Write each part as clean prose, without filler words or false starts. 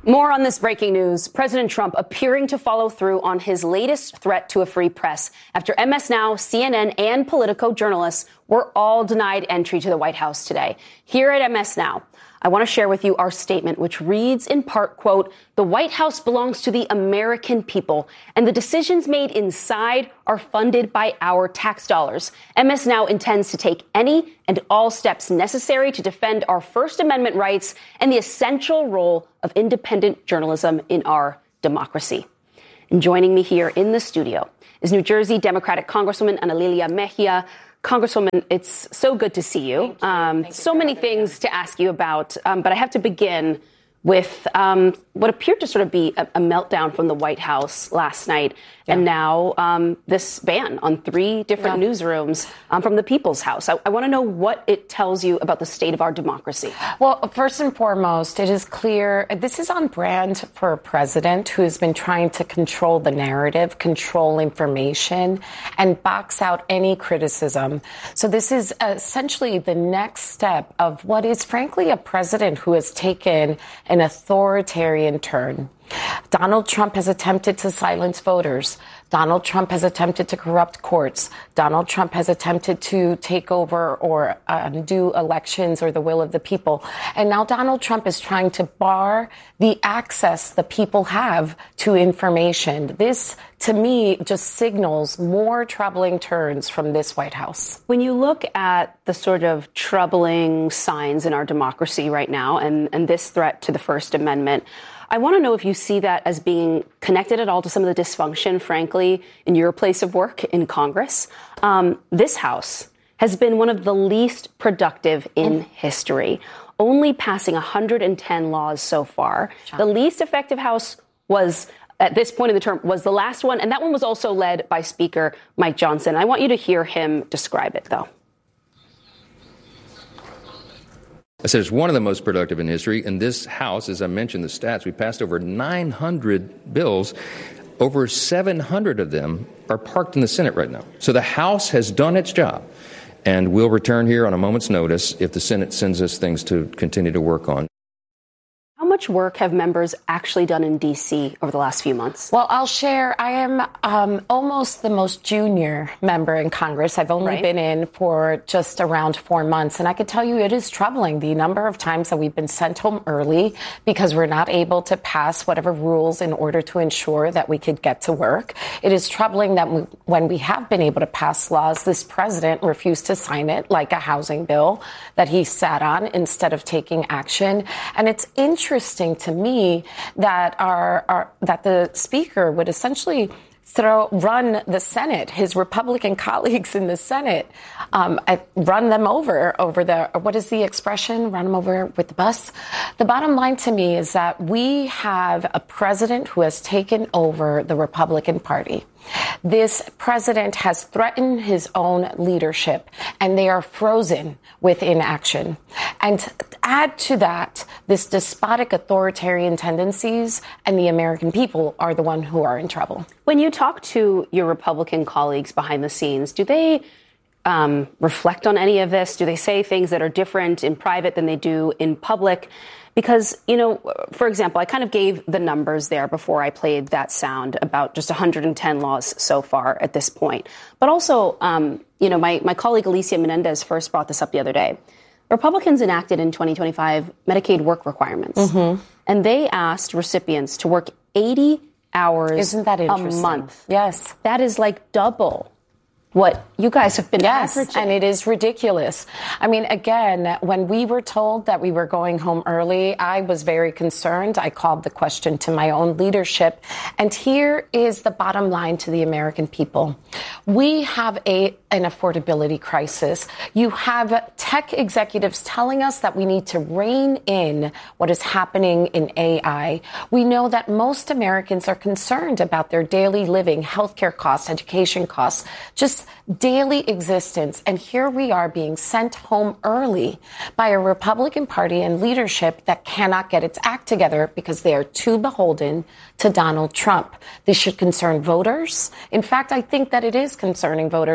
More on this breaking news. President Trump appearing to follow through on his latest threat to a free press after MS Now, CNN, and Politico journalists were all denied entry to the White House today. Here at MS Now, I want to share with you our statement, which reads in part, quote, "The White House belongs to the American people, and the decisions made inside are funded by our tax dollars. MS Now intends to take any and all steps necessary to defend our First Amendment rights and the essential role of independent journalism in our democracy." And joining me here in the studio is New Jersey Democratic Congresswoman Ana Lilia Mejia. Congresswoman, it's so good to see you. So many things to ask you about, but I have to begin with what appeared to sort of be a meltdown from the White House last night, and now this ban on 3 different newsrooms from the People's House. I want to know what it tells you about the state of our democracy. Well, first and foremost, it is clear this is on brand for a president who has been trying to control the narrative, control information, and box out any criticism. So this is essentially the next step of what is, frankly, a president who has taken an authoritarian turn. Donald Trump has attempted to silence voters. Donald Trump has attempted to corrupt courts. Donald Trump has attempted to take over or undo elections or the will of the people. And now Donald Trump is trying to bar the access the people have to information. This, to me, just signals more troubling turns from this White House. When you look at the sort of troubling signs in our democracy right now and this threat to the First Amendment, I want to know if you see that as being connected at all to some of the dysfunction, frankly, in your place of work in Congress. This House has been one of the least productive in history, only passing 110 laws so far. The least effective House was, at this point in the term, was the last one, and that one was also led by Speaker Mike Johnson. I want you to hear him describe it, though. I said it's one of the most productive in history. In this House, as I mentioned the stats, we passed over 900 bills. Over 700 of them are parked in the Senate right now. So the House has done its job, and we'll return here on a moment's notice if the Senate sends us things to continue to work on. How much work have members actually done in D.C. over the last few months? Well, I'll share. I am almost the most junior member in Congress. I've only been in for just around 4 months. And I could tell you it is troubling the number of times that we've been sent home early because we're not able to pass whatever rules in order to ensure that we could get to work. It is troubling that when we have been able to pass laws, this president refused to sign it, like a housing bill that he sat on instead of taking action. And it's interesting to me that that the Speaker would essentially run the Senate, his Republican colleagues in the Senate, run them over what is the expression? Run them over with the bus. The bottom line to me is that we have a president who has taken over the Republican Party. This president has threatened his own leadership, and they are frozen with inaction. And add to that, this despotic authoritarian tendencies, and the American people are the one who are in trouble. When you talk to your Republican colleagues behind the scenes, do they reflect on any of this? Do they say things that are different in private than they do in public? Because, you know, for example, I kind of gave the numbers there before I played that sound about just 110 laws so far at this point. But also, you know, my colleague Alicia Menendez first brought this up the other day. Republicans enacted in 2025 Medicaid work requirements. And they asked recipients to work 80 hours Isn't that interesting? A month. Yes. That is like double what you guys have been averaging. And it is ridiculous. I mean, again, when we were told that we were going home early, I was very concerned. I called the question to my own leadership. And here is the bottom line to the American people. We have an affordability crisis. You have tech executives telling us that we need to rein in what is happening in AI. We know that most Americans are concerned about their daily living, healthcare costs, education costs, just daily existence. And here we are being sent home early by a Republican Party and leadership that cannot get its act together because they are too beholden to Donald Trump. This should concern voters. In fact, I think that it is concerning voters, and that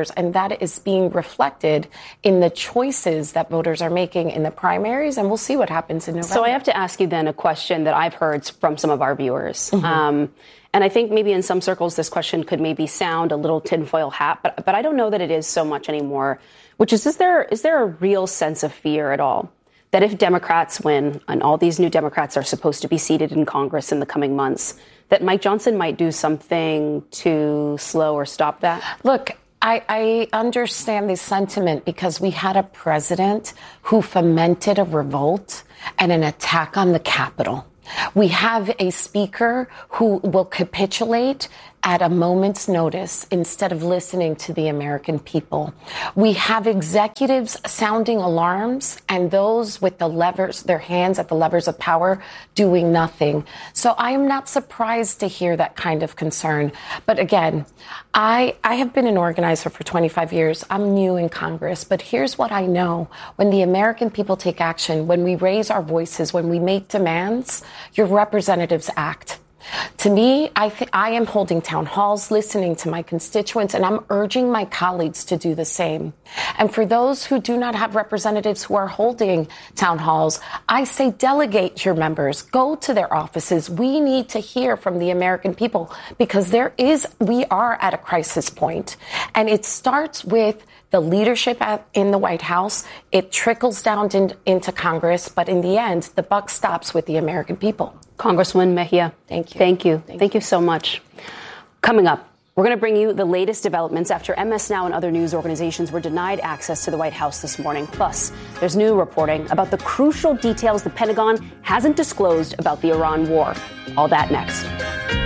that is being reflected in the choices that voters are making in the primaries, and we'll see what happens in November. So I have to ask you then a question that I've heard from some of our viewers. And I think maybe in some circles this question could maybe sound a little tinfoil hat, but I don't know that it is so much anymore, which is there a real sense of fear at all that if Democrats win, and all these new Democrats are supposed to be seated in Congress in the coming months, that Mike Johnson might do something to slow or stop that? Look, I understand the sentiment because we had a president who fomented a revolt and an attack on the Capitol. We have a speaker who will capitulate at a moment's notice instead of listening to the American people. We have executives sounding alarms and those with the levers, their hands at the levers of power, doing nothing. So I am not surprised to hear that kind of concern. But again, I have been an organizer for 25 years. I'm new in Congress, but here's what I know. When the American people take action, when we raise our voices, when we make demands, your representatives act. To me, I am holding town halls, listening to my constituents, and I'm urging my colleagues to do the same. And for those who do not have representatives who are holding town halls, I say delegate your members, go to their offices. We need to hear from the American people because we are at a crisis point. And it starts with the leadership in the White House. It trickles down into Congress, but in the end, the buck stops with the American people. Congresswoman Mejia. Thank you. Thank you. Thank you so much. Coming up, we're going to bring you the latest developments after MS Now and other news organizations were denied access to the White House this morning. Plus, there's new reporting about the crucial details the Pentagon hasn't disclosed about the Iran war. All that next.